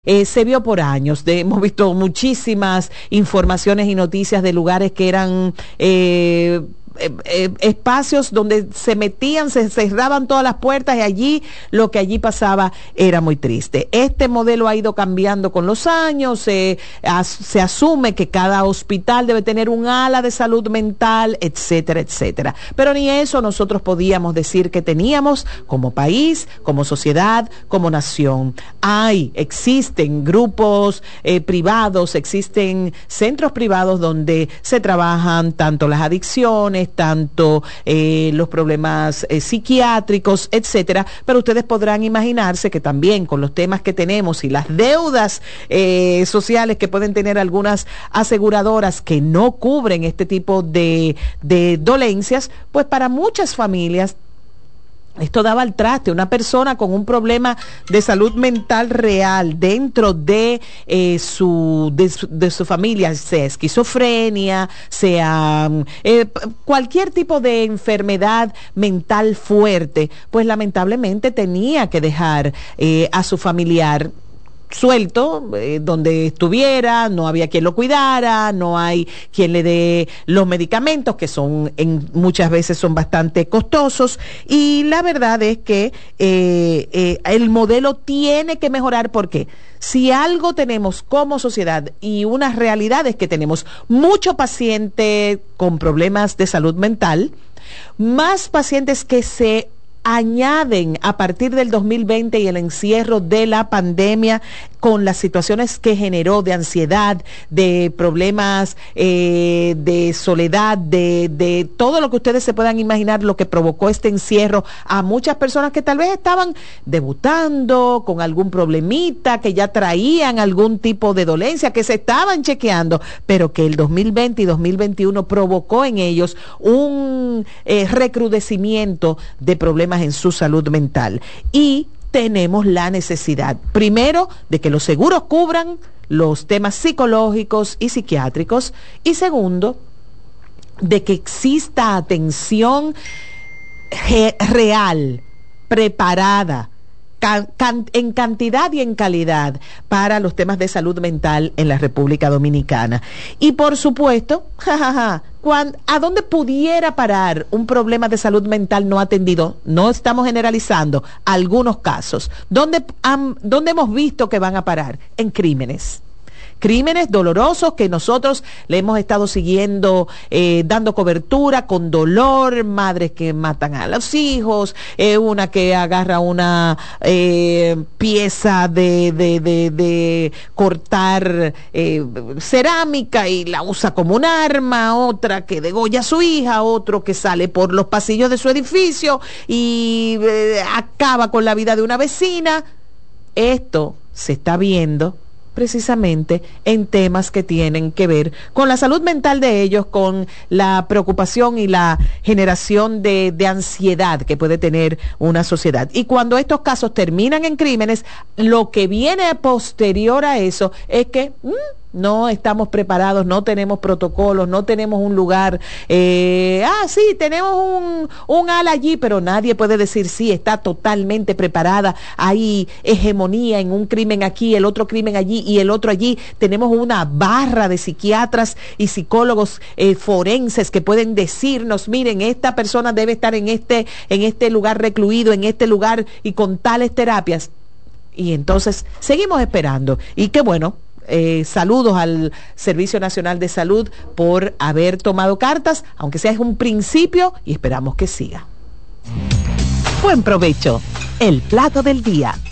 Se vio por años, hemos visto muchísimas informaciones y noticias de lugares que eran espacios donde se metían, se cerraban todas las puertas y allí lo que allí pasaba era muy triste. Este modelo ha ido cambiando con los años, se asume que cada hospital debe tener un ala de salud mental, etcétera, etcétera. Pero ni eso nosotros podíamos decir que teníamos como país, como sociedad, como nación. Existen grupos privados, existen centros privados donde se trabajan tanto las adicciones, tanto los problemas psiquiátricos, etcétera, pero ustedes podrán imaginarse que también con los temas que tenemos y las deudas sociales que pueden tener algunas aseguradoras que no cubren este tipo de dolencias, pues para muchas familias esto daba al traste. Una persona con un problema de salud mental real dentro de su familia, sea esquizofrenia, sea cualquier tipo de enfermedad mental fuerte, pues lamentablemente tenía que dejar a su familiar suelto, donde estuviera, no había quien lo cuidara, no hay quien le dé los medicamentos, que muchas veces son bastante costosos, y la verdad es que el modelo tiene que mejorar, porque si algo tenemos como sociedad y una realidad es que tenemos mucho paciente con problemas de salud mental, más pacientes que se añaden a partir del 2020 y el encierro de la pandemia, con las situaciones que generó de ansiedad, de problemas de soledad, de todo lo que ustedes se puedan imaginar, lo que provocó este encierro a muchas personas que tal vez estaban debutando con algún problemita, que ya traían algún tipo de dolencia, que se estaban chequeando, pero que el 2020 y 2021 provocó en ellos un recrudecimiento de problemas en su salud mental. Y tenemos la necesidad, primero, de que los seguros cubran los temas psicológicos y psiquiátricos, y segundo, de que exista atención real, preparada, en cantidad y en calidad para los temas de salud mental en la República Dominicana. Y por supuesto, ¿a dónde pudiera parar un problema de salud mental no atendido? No estamos generalizando, algunos casos. ¿Dónde hemos visto que van a parar? En crímenes dolorosos que nosotros le hemos estado siguiendo, dando cobertura con dolor, madres que matan a los hijos, una que agarra una pieza de cortar cerámica y la usa como un arma, otra que degolla a su hija, otro que sale por los pasillos de su edificio y acaba con la vida de una vecina. Esto se está viendo precisamente en temas que tienen que ver con la salud mental de ellos, con la preocupación y la generación de ansiedad que puede tener una sociedad. Y cuando estos casos terminan en crímenes, lo que viene posterior a eso es que no estamos preparados, no tenemos protocolos, no tenemos un lugar. Sí, tenemos un ala allí, pero nadie puede decir sí, está totalmente preparada. Hay hegemonía en un crimen aquí, el otro crimen allí y el otro allí. Tenemos una barra de psiquiatras y psicólogos forenses que pueden decirnos, miren, esta persona debe estar en este lugar recluido, en este lugar y con tales terapias. Y entonces seguimos esperando. Y qué bueno. Saludos al Servicio Nacional de Salud por haber tomado cartas, aunque sea es un principio, y esperamos que siga. Buen provecho. El plato del día.